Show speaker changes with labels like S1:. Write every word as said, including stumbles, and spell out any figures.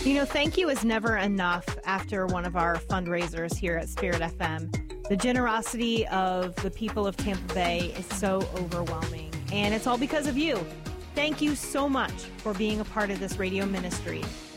S1: You know, thank you is never enough after one of our fundraisers here at Spirit F M. The generosity of the people of Tampa Bay is so overwhelming, and it's all because of you. Thank you so much for being a part of this radio ministry.